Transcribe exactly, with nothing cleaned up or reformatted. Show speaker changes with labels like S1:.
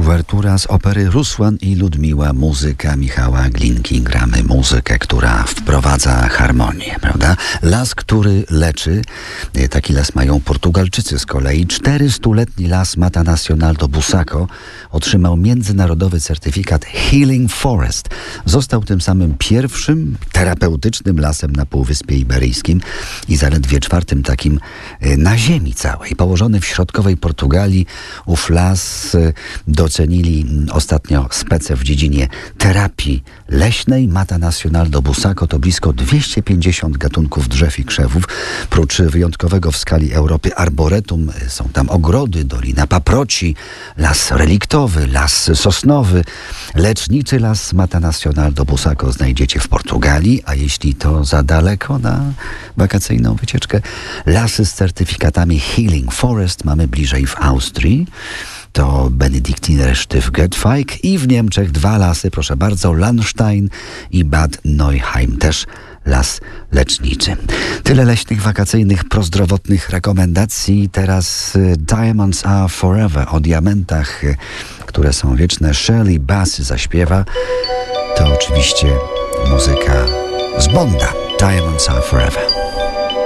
S1: Uwertura z opery Rusłan i Ludmiła, muzyka Michała Glinki. Gramy muzykę, która wprowadza harmonię, prawda? Las, który leczy. Taki las mają Portugalczycy z kolei. czterystuletni las Mata Nacional do Busaco otrzymał międzynarodowy certyfikat Healing Forest. Został tym samym pierwszym terapeutycznym lasem na Półwyspie Iberyjskim i zaledwie czwartym takim na ziemi całej. Położony w środkowej Portugalii, ów las docenili ostatnio spece w dziedzinie terapii leśnej. Mata Nacional do Busaco to blisko dwieście pięćdziesiąt gatunków drzew i krzewów. Prócz wyjątkowego w skali Europy arboretum są tam ogrody, dolina paproci, las reliktowy, las sosnowy. Leczniczy las Mata Nacional do Busaco znajdziecie w Portugalii, a jeśli to za daleko na wakacyjną wycieczkę, lasy z certyfikatami Healing Forest mamy bliżej w Austrii. To Benediktiner Stift-Göttweig i w Niemczech dwa lasy, proszę bardzo, Landstein i Bad Neuheim, też las leczniczy. Tyle leśnych, wakacyjnych, prozdrowotnych rekomendacji. Teraz Diamonds Are Forever, o diamentach, które są wieczne. Shirley Bassey zaśpiewa. To oczywiście muzyka z Bonda. Diamonds Are Forever.